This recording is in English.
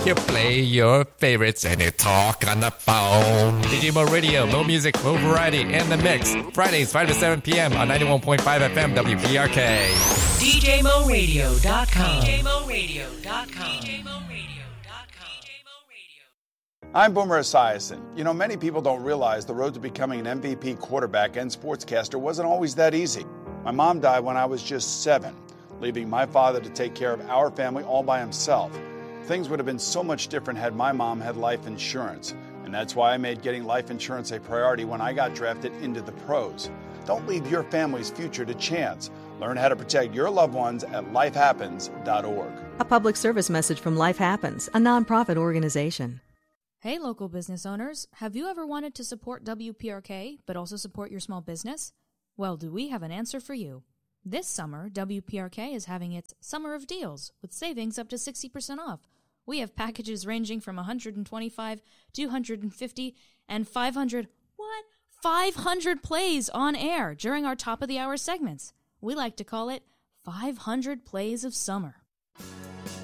You play your favorites and you talk on the phone. DJ Mo Radio, Mo Music, Mo Variety, in the mix. Fridays, 5 to 7 p.m. on 91.5 FM WPRK. DJMoRadio.com. DJMoRadio.com. I'm Boomer Esiason. You know, many people don't realize the road to becoming an MVP quarterback and sportscaster wasn't always that easy. My mom died when I was just 7, leaving my father to take care of our family all by himself. Things would have been so much different had my mom had life insurance, and that's why I made getting life insurance a priority when I got drafted into the pros. Don't leave your family's future to chance. Learn how to protect your loved ones at lifehappens.org. A public service message from Life Happens, a nonprofit organization. Hey, local business owners, have you ever wanted to support WPRK but also support your small business? Well, do we have an answer for you? This summer, WPRK is having its Summer of Deals with savings up to 60% off. We have packages ranging from $125, $250, and $500. What? 500 plays on air during our top of the hour segments. We like to call it 500 Plays of Summer.